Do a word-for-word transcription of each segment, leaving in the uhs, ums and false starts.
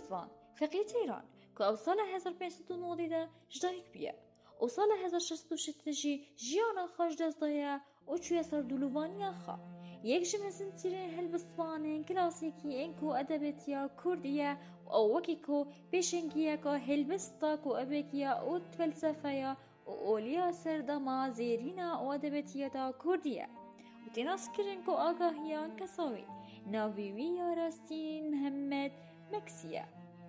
هلبستوان فقی تیران که او سال هزار پنجصد و نود ده جدایک بیه و سال هزار و شصت و شش جی جیانا خوش دست دایه و چوی سر دلوانی خا یک جمعزن تیرین هلبستوان کلاسیکی انکو ادبیاتیا کردیه و وکی کو پیشنگیه که هلبستا کو ابکیا و فلسفه و اولیا سردما زیرینا و ادبیاتیا دا کردیه و تناس کرن کو آگاهیان کساوی ناویوی یا راستین محمد مکسیه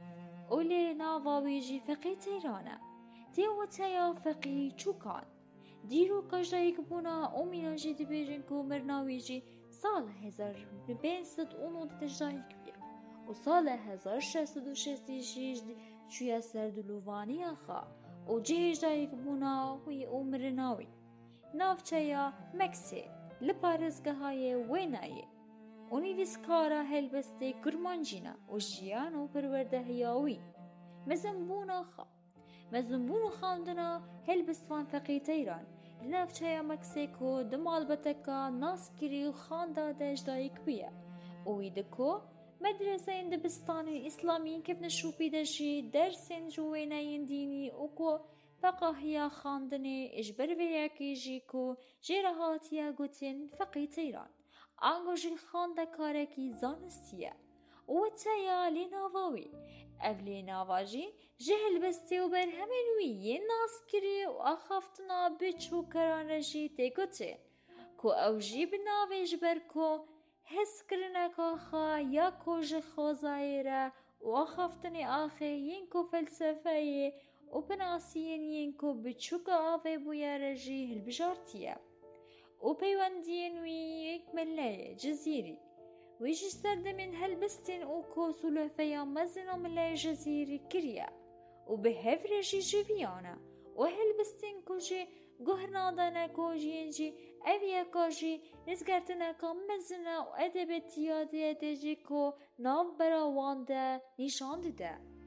اولی ناواویجی فقی تیرانه تیو تیا فقی چوکان دیرو کجایک بونا اومینا جدی بیرن کو مرناویجی سال هزار پنجصد و نود تجایک بیا و سال هزار ششصد و شصت شش چویا سردلوانی آخا و جیج دایک بونا وی اومرناوی نافچیا مکسی لپارزگه های وینایی اونی ویسکارا هلبسته کرمانجینا و جیان و پرورده هیاوی مزنبونا خا مزنبون خاندنا هلبستوان فقی تیران لنافچه مکسیکو دمال بتکا ناسکری و خانده دجدایک بیه اوی دکو مدرسه اندبستان اسلامی کف نشوپی دجی درسین جوینین دینی اوکو فقاهیا خاندنه اجبر ویاکی جی کو جرهاتیا گوتین فقی تیران آنگوشی خانده کارکی زانستیه و تیا لیناواوی اولی ناواجی جهل بسته و بر همینوی یه ناس کری و آخافتنا بچو کرانجی تگوته کو اوجی بناویج بر کو حس کرنکا خا یا کوج خوزایره و آخافتنی آخه ین کو فلسفه و بناسین ین کو بچو که آوه بویارجی هلبجارتیه و پیوندین وی یک ملای جزیری ویش سردمین هلبستین او کوسول فیا مزنا ملای جزیری کریا و به هفرشی جویانا و هلبستین کجی گهنادانا کجینجی اویا کجی نزگرتنا کام مزنا و ادبیاتیاتی ادجی کو ناو براوانده نشان ده